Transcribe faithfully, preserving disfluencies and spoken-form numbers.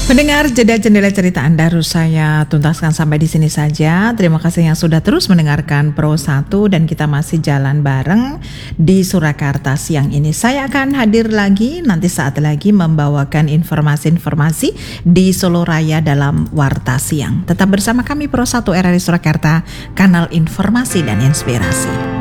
Pendengar, jeda jendela cerita Anda harus saya tuntaskan sampai di sini saja. Terima kasih yang sudah terus mendengarkan Pro satu dan kita masih jalan bareng di Surakarta siang ini. Saya akan hadir lagi nanti saat lagi membawakan informasi-informasi di Solo Raya dalam Warta Siang. Tetap bersama kami Pro satu R R I Surakarta, kanal informasi dan inspirasi.